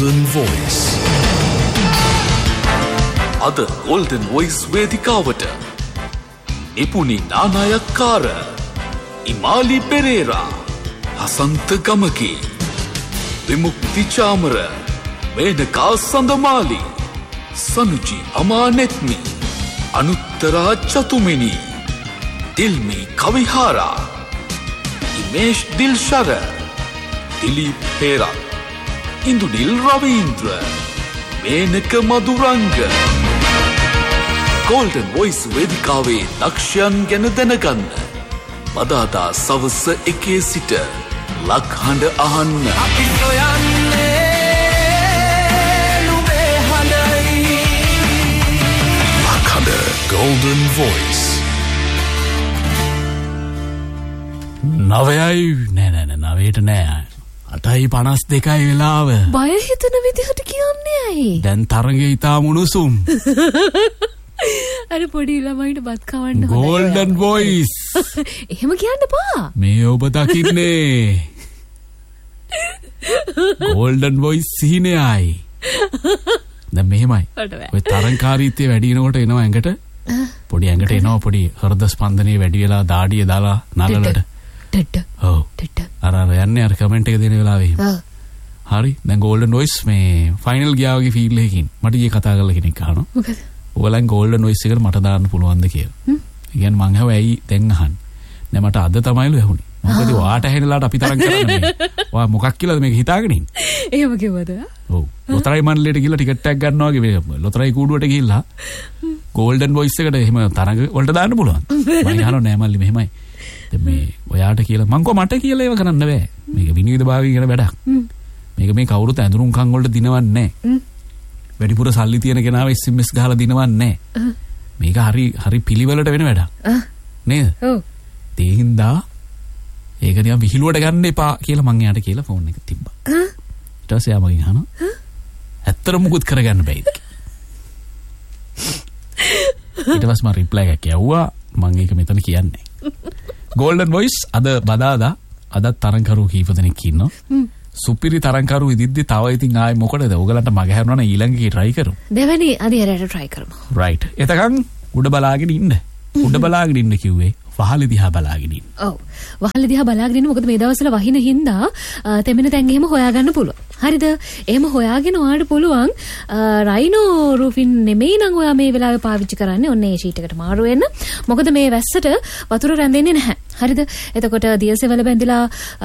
Golden Voice. අද Golden Voice වේදිකාවට නිපුණි Nanayakkara Imali Perera, Hasantha Gamage, විමුක්ති Chamara, Menaka Sandamali, සනුජි අමානෙත්මි, අනුත්තරා චතුමිනි, දිල්මි කවිහාරා, ඉමේෂ් දිල්ශර, දිලීප් පේරා, Indunil Ravindra, Menaka Maduranga. Golden Voice වේදිකාවේ දක්ෂයන් ගැන දැනගන්න බදාදා සවස 1 සිට ලක්හඬ අහන්න. අපි සොයන්නේ නුඹේ හඬයි. ලක්හඬ Golden Voice. නවයයි නෑ 9ට නෑ 8:52 වෙලාව. බය හිතෙන විදිහට කියන්නේ ඇයි? දැන් තරඟේ ඉතා මුණුසුම්. අර පොඩි ළමයිට බත් කවන්න හොඳයි. Golden Voice. එහෙම කියන්න එපා. මේ ඔබ දකින්නේ Golden Voice සීනේයි. දැන් මෙහෙමයි. ඔය තරංකාරීත්වය වැඩි වෙනකොට එනවා ඇඟට. පොඩි ඇඟට එනවා පොඩි හෘද ස්පන්දනය වැඩි වෙලා දාඩිය දාලා නලලට. ටට. ඔව්. ටට. අර යන්නේ අර කමෙන්ට් එක දෙන වෙලාවේ. හරි. දැන් Golden Voice මේ ෆයිනල් ගියා වගේ ෆීල් එකකින් මට ඊයේ කතා කරලා කෙනෙක් අහනවා. මොකද? ඔයගලන් Golden Voice එකට මට දාන්න පුළුවන්ද කියලා. ඒ කියන්නේ මං අහුව ඇයි දැන් අහන්නේ. නෑ මට අද තමයිලු ඇහුනේ. මොකද ඔයාට ඇහෙනලාට අපි තරම් කරන්නේ. ඔයා මොකක් කියලාද මේක හිතාගෙන ඉන්නේ? එහෙම කිව්වද? ඔව්. ලොතරැයි මණ්ඩලයට ගිහලා ටිකට් එකක් ගන්නවා වගේ මේ ලොතරැයි කූඩුවට ගිහිල්ලා Golden Voice එකට එහෙම තරඟ වලට දාන්න පුළුවන්. මම අහනවා නෑ මල්ලි මෙහෙමයි. දැන් මේ ඔයාට කියලා මං කො මට කියලා ඒව කරන්න බෑ. මේක විනීත භාවී කියන වැඩක්. මේක මේ කවුරුත් ඇඳුරුම් කන් වලට දිනවන්නේ නෑ. වැඩිපුර සල්ලි තියෙන කෙනාව SMS ගහලා දිනවන්නේ නෑ. මේක හරි පිළිවෙලට වෙන වැඩක්. නේද? ඔව්. ඒ හින්දා ඒක නිකන් විහිළුවට ගන්න එපා කියලා මං එයාට කියලා ෆෝන් එක තිබ්බා. ඊට පස්සේ ආ මගෙන් අහනවා. ඇත්තට මුකුත් කරගන්න බෑද? ඊට පස්සේ මම රිප්ලයි එකක් යවුවා මං ඒක මෙතන කියන්නේ. Golden Voice අද බදාදා අද තරංකරු කීප දෙනෙක් ඉන්නවා. සුපිරි තරංකරු ඉදිද්දි තව ඉතින් ආයේ මොකටද? ඔයගලන්ට මග හැරුණා නම් ඊළඟ එකේ try කරමු. දෙවැනි අදියරට try කරමු. right. එතකන් උඩ බලාගෙන ඉන්න. උඩ බලාගෙන ඉන්න කිව්වේ වහල දිහා බලාගෙන ඉන්න. ඔව්. වහල දිහා බලාගෙන ඉන්න මොකද මේ දවස්වල වහින හින්දා තෙමෙන තැන් එහෙම හොයාගන්න පුළුවන්. හරිද? එහෙම හොයාගෙන ඔයාලට පුළුවන් රයිනෝ රූෆින් නෙමෙයි නම් ඔයා මේ වෙලාවේ පාවිච්චි කරන්නේ ඔන්න ඒ ෂීට් එකට මාරු වෙන්න. මොකද මේ වැස්සට වතුර රැඳෙන්නේ නැහැ. හරිද? එතකොට දියසෙවල බැඳිලා